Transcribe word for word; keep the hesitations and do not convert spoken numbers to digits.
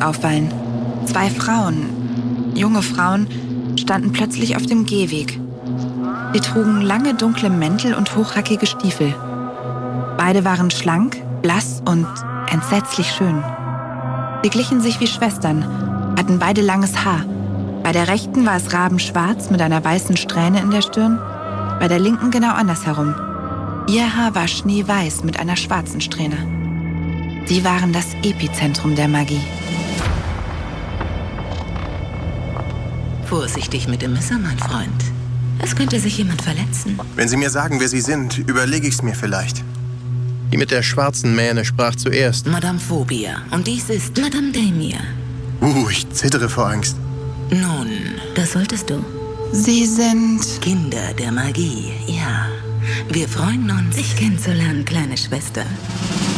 auffallen. Zwei Frauen, junge Frauen, standen plötzlich auf dem Gehweg. Sie trugen lange dunkle Mäntel und hochhackige Stiefel. Beide waren schlank, blass und entsetzlich schön. Sie glichen sich wie Schwestern, hatten beide langes Haar. Bei der rechten war es rabenschwarz mit einer weißen Strähne in der Stirn, bei der linken genau andersherum. Ihr Haar war schneeweiß mit einer schwarzen Strähne. Sie waren das Epizentrum der Magie. Vorsichtig mit dem Messer, mein Freund. Es könnte sich jemand verletzen. Wenn Sie mir sagen, wer Sie sind, überlege ich es mir vielleicht. Die mit der schwarzen Mähne sprach zuerst. Madame Phobia. Und dies ist Madame Damia. Uh, ich zittere vor Angst. Nun, das solltest du. Sie sind... Kinder der Magie, ja. Wir freuen uns, dich kennenzulernen, kleine Schwester.